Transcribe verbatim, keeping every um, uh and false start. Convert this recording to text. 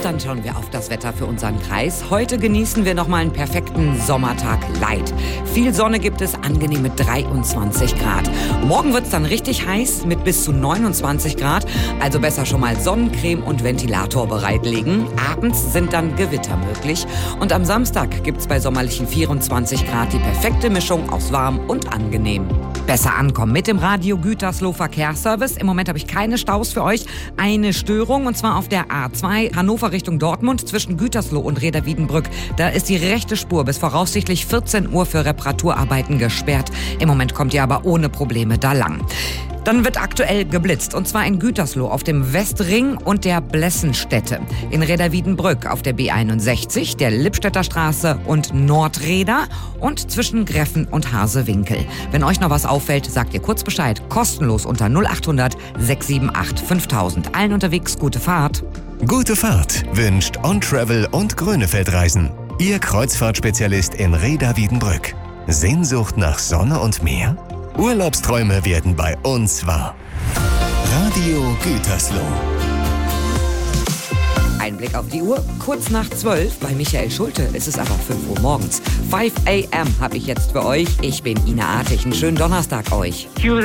dann schauen wir auf das Wetter für unseren Kreis. Heute genießen wir nochmal einen perfekten Sommertag light. Viel Sonne gibt es, angenehm mit dreiundzwanzig Grad. Morgen wird es dann richtig heiß mit bis zu neunundzwanzig Grad. Also besser schon mal Sonnencreme und Ventilator bereitlegen. Abends sind dann Gewitter möglich. Und am Samstag gibt es bei sommerlichen vierundzwanzig Grad die perfekte Mischung aus warm und angenehm. Besser ankommen mit dem Radio Gütersloh Verkehrsservice. Im Moment habe ich keine Staus für euch. Eine Störung, und zwar auf der A zwei Hannover Richtung Dortmund zwischen Gütersloh und Reda-Wiedenbrück. Da ist die rechte Spur bis voraussichtlich vierzehn Uhr für Reparaturarbeiten gesperrt. Im Moment kommt ihr aber ohne Probleme da lang. Dann wird aktuell geblitzt, und zwar in Gütersloh auf dem Westring und der Blessenstätte. In Reda-Wiedenbrück auf der B einundsechzig, der Lippstädter Straße und Nordreda und zwischen Greffen und Hasewinkel. Wenn euch noch was auffällt, sagt ihr kurz Bescheid. Kostenlos unter null acht hundert sechs sieben acht fünftausend. Allen unterwegs gute Fahrt. Gute Fahrt wünscht On Travel und Grönefeld Reisen. Ihr Kreuzfahrtspezialist in Reda-Wiedenbrück. Sehnsucht nach Sonne und Meer? Urlaubsträume werden bei uns wahr. Radio Gütersloh. Ein Blick auf die Uhr, kurz nach zwölf. Bei Michael Schulte ist es aber fünf Uhr morgens. fünf a m habe ich jetzt für euch. Ich bin Ina Artig. Einen schönen Donnerstag euch.